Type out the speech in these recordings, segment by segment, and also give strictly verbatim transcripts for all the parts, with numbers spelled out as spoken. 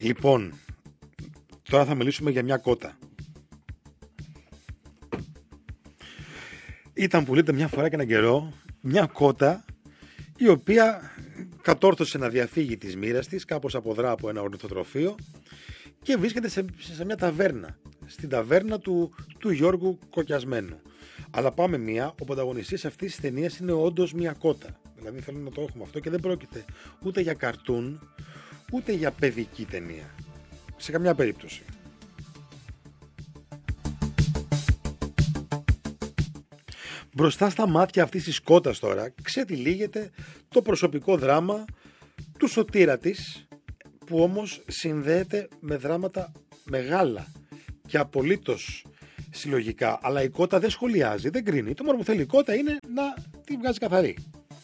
Λοιπόν, τώρα θα μιλήσουμε για μια κότα. Ήταν που λέτε μια φορά και έναν καιρό μια κότα η οποία κατόρθωσε να διαφύγει της μοίρας της, κάπως αποδρά από ένα ορνηθοτροφείο και βρίσκεται σε, σε μια ταβέρνα, στην ταβέρνα του, του Γιώργου Κοκιασμένου. Αλλά πάμε μία, ο πρωταγωνιστής αυτής της ταινίας είναι όντως μια κότα. Δηλαδή θέλω να το έχουμε αυτό και δεν πρόκειται ούτε για καρτούν, ούτε για παιδική ταινία. Σε καμιά περίπτωση. Μπροστά στα μάτια αυτής της κότας τώρα ξετυλίγεται το προσωπικό δράμα του σωτήρα της, που όμως συνδέεται με δράματα μεγάλα και απολύτως συλλογικά. Αλλά η κότα δεν σχολιάζει, δεν κρίνει. Το μόνο που θέλει η κότα είναι να τη βγάζει καθαρή.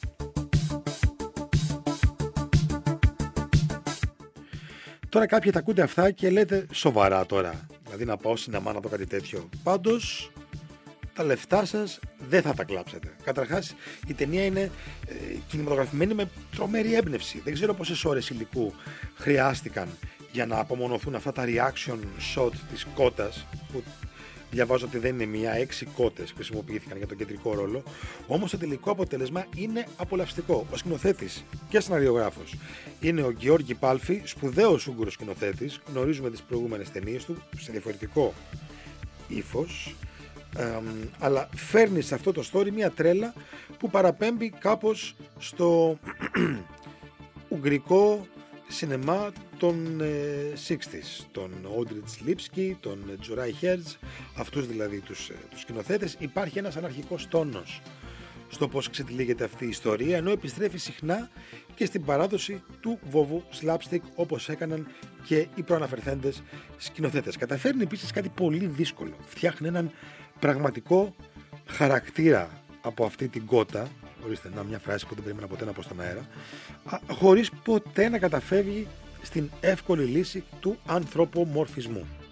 Τώρα κάποιοι τα ακούτε αυτά και λέτε σοβαρά τώρα. Δηλαδή να πάω σινεμά να δω κάτι τέτοιο. Πάντως τα λεφτά σας δεν θα τα κλάψετε. Καταρχάς η ταινία είναι ε, κινηματογραφημένη με τρομερή έμπνευση. Δεν ξέρω πόσες ώρες υλικού χρειάστηκαν για να απομονωθούν αυτά τα reaction shot της κότας, που διαβάζω ότι δεν είναι μία, έξι κότες χρησιμοποιήθηκαν για τον κεντρικό ρόλο. Όμως το τελικό αποτέλεσμα είναι απολαυστικό. Ο σκηνοθέτης και σεναριογράφος είναι ο Γιώργη Πάλφη, σπουδαίος Ούγγρος σκηνοθέτης. Γνωρίζουμε τις προηγούμενες ταινίες του σε διαφορετικό ύφος. Um, αλλά φέρνει σε αυτό το story μια τρέλα που παραπέμπει κάπως στο ουγγρικό σινεμά των ε, εξήντα, τον Όντριτς Λίπσκι, τον Τζουράι Χέρτζ, αυτούς δηλαδή τους, ε, τους σκηνοθέτες. Υπάρχει ένας αναρχικός τόνος στο πώς ξετυλίγεται αυτή η ιστορία, ενώ επιστρέφει συχνά και στην παράδοση του βόβου slapstick, όπως έκαναν και οι προαναφερθέντες σκηνοθέτες. Καταφέρνει επίσης κάτι πολύ δύσκολο. Φτιάχνει έναν πραγματικό χαρακτήρα από αυτή την κότα, ορίστε να μια φράση που δεν περίμενα ποτέ να πω στον αέρα, χωρίς ποτέ να καταφεύγει στην εύκολη λύση του ανθρωπομορφισμού.